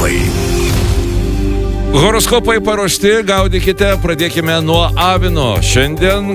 Horoskopai. Horoskopai paruošti, gaudykite, pradėkime nuo avino. Šiandien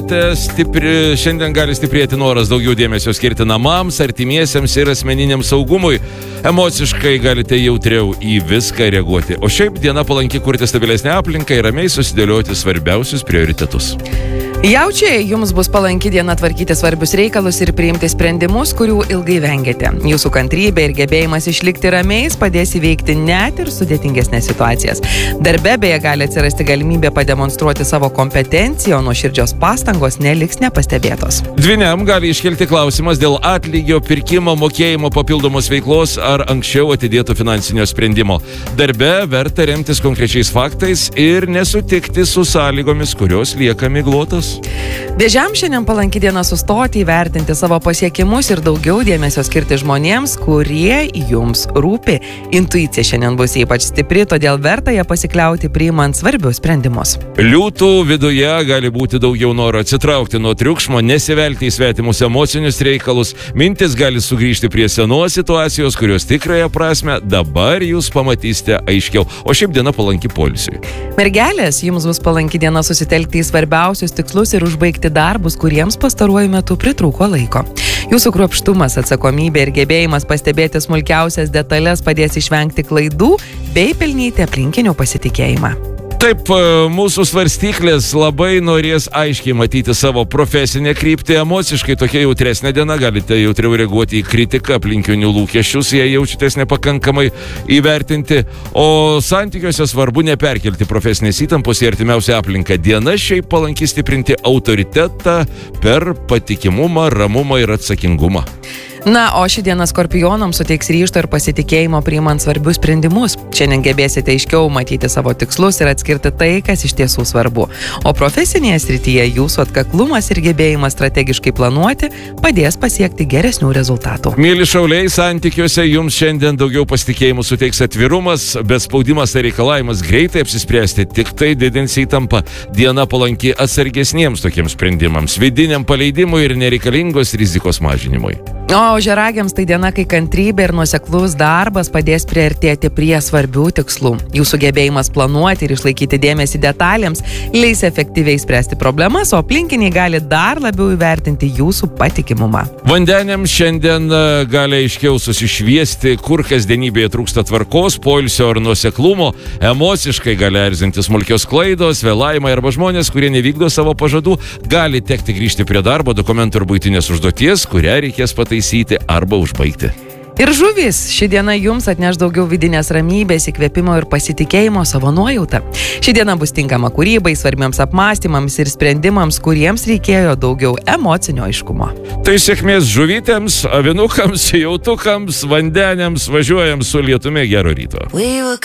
gali stiprėti noras daugiau dėmesio skirti namams, artimiesiems ir asmeniniam saugumui. Emociškai galite jautriau į viską reaguoti. O šiaip diena palanki kurti stabilesnę aplinką ir ramiai susidėlioti svarbiausius prioritetus. Jaučiai, jums bus palanki diena tvarkyti svarbius reikalus ir priimti sprendimus, kurių ilgai vengėte. Jūsų kantrybė ir gebėjimas išlikti ramiais padės įveikti net ir sudėtingesnės situacijas. Darbe beje gali atsirasti galimybė pademonstruoti savo kompetenciją, o nuoširdžios pastangos neliks nepastebėtos. Dvyniam gali iškelti klausimas dėl atlygio, pirkimo, mokėjimo, papildomos veiklos ar anksčiau atidėto finansinio sprendimo. Darbe verta remtis konkrečiais faktais ir nesutikti su sąlygomis, kurios lieka miglotos. Vėžiam šiandien palanki diena sustoti, įvertinti savo pasiekimus ir daugiau dėmesio skirti žmonėms, kurie jums rūpi. Intuicija šiandien bus ypač stipri, todėl verta ją pasikliauti priimant svarbius sprendimus. Liūtų viduje gali būti daugiau noro atsitraukti nuo triukšmo, nesivelti į svetimus emocinius reikalus, mintis gali sugrįžti prie senos situacijos, kurios tikrąją prasme dabar jūs pamatysite aiškiau, o šiaip diena palanki poilsiui. Mergelės, jums bus palanki diena susitelkti į svarbiausius tikslus ir užbaigti darbus, kuriems pastaruoju metu pritrūko laiko. Jūsų kruopštumas, atsakomybė ir gebėjimas pastebėti smulkiausias detalės padės išvengti klaidų bei pelnyti aplinkinių pasitikėjimą. Taip, mūsų svarstyklės labai norės aiškiai matyti savo profesinę kryptį. Emociškai tokia jautresnė diena, galite jautriau reaguoti į kritiką, aplinkinių lūkesčius, jei jaučiatės nepakankamai įvertinti. O santykiuose svarbu neperkelti profesinės įtampos į artimiausią aplinką. Diena šiaip palanki stiprinti autoritetą per patikimumą, ramumą ir atsakingumą. Na, o ši diena skorpionams suteiks ryžto ir pasitikėjimo priimant svarbius sprendimus. Šiandien gebėsite aiškiau matyti savo tikslus ir atskirti tai, kas iš tiesų svarbu. O profesinėje srityje jūsų atkaklumas ir gebėjimas strategiškai planuoti padės pasiekti geresnių rezultatų. Mėly šauliai, santykiuose jums šiandien daugiau pasitikėjimų suteiks atvirumas, bet spaudimas ir reikalavimas greitai apsispręsti tik tai didins įtampą. Diena palanki atsargesniems tokiems sprendimams, vidiniam paleidimui ir nereikalingos rizikos mažinimui. O ožiaragiams tai diena, kai kantrybė ir nuoseklus darbas padės priartėti prie svarbių tikslų. Jūsų gebėjimas planuoti ir išlaikyti dėmesį detalėms leis efektyviai spręsti problemas, o aplinkiniai gali dar labiau įvertinti jūsų patikimumą. Vandeniams šiandien gali aiškiau susišviesti, kur kasdienybėje trūksta tvarkos, poilsio ar nuoseklumo. Emociškai gali erzinti smulkios klaidos, vėlavimai arba žmonės, kurie nevykdo savo pažadų. Gali tekti grįžti prie darbo, dokumentų ir buitinės užduoties, kurią reikės pataisyti arba užbaigti. Ir žuvys, ši diena jums atneš daugiau vidinės ramybės, įkvėpimo ir pasitikėjimo savo nuojautą. Ši diena bus tinkama kūrybai, svarbiems apmąstymams ir sprendimams, kuriems reikėjo daugiau emocinio aiškumo. Tai sėkmės žuvytėms, avinukams, jautukams, vandeniams, važiuojam su lietumi, gero ryto.